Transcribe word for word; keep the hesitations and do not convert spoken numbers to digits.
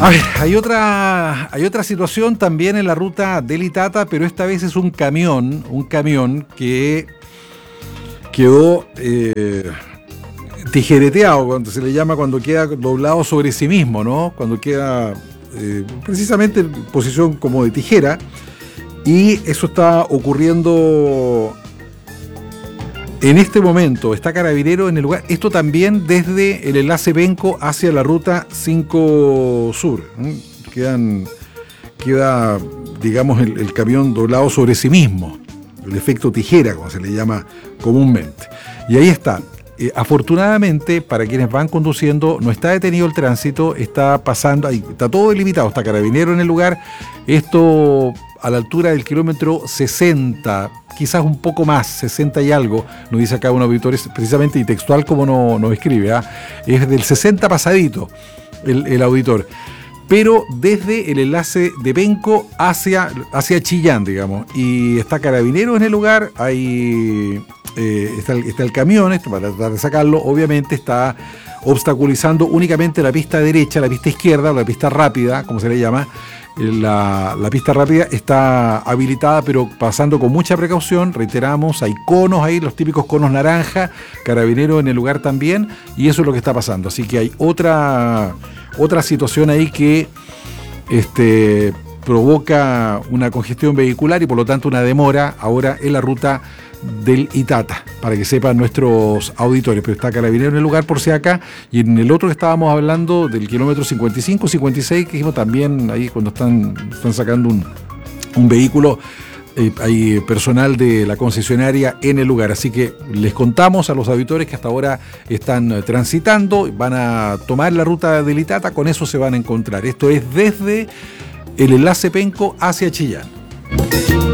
A ver, hay otra, hay otra situación también en la ruta del Itata, pero esta vez es un camión, un camión que quedó eh, tijereteado, cuando se le llama cuando queda doblado sobre sí mismo, ¿no? Cuando queda eh, precisamente en posición como de tijera, y eso está ocurriendo en este momento. Está Carabinero en el lugar. Esto también desde el enlace Penco hacia la ruta cinco Sur. ¿eh? Quedan, queda, digamos, el, el camión doblado sobre sí mismo. El efecto tijera, como se le llama comúnmente. Y ahí está. Eh, afortunadamente, para quienes van conduciendo, no está detenido el tránsito, está pasando, ahí, está todo delimitado, está Carabinero en el lugar. Esto a la altura del kilómetro sesenta, quizás un poco más, sesenta y algo, nos dice acá un auditor, precisamente y textual como nos no escribe, ¿eh? Es del sesenta pasadito el, el auditor, pero desde el enlace de Penco hacia, hacia Chillán, digamos, y está Carabinero en el lugar, hay, eh, está, el, está el camión, esto, para tratar de sacarlo, obviamente está obstaculizando únicamente la pista derecha, la pista izquierda, la pista rápida, como se le llama. La, la pista rápida está habilitada, pero pasando con mucha precaución. Reiteramos, hay conos ahí, los típicos conos naranja, Carabinero en el lugar también, y eso es lo que está pasando. Así que hay otra, otra situación ahí que este, provoca una congestión vehicular y por lo tanto una demora ahora en la ruta del Itata, para que sepan nuestros auditores. Pero está Carabinero en el lugar por si acá, y en el otro que estábamos hablando del kilómetro cincuenta y cinco, cincuenta y seis, que dijimos también ahí cuando están, están sacando un, un vehículo, eh, hay personal de la concesionaria en el lugar. Así que les contamos a los auditores que hasta ahora están transitando, van a tomar la ruta del Itata, con eso se van a encontrar. Esto es desde el enlace Penco hacia Chillán.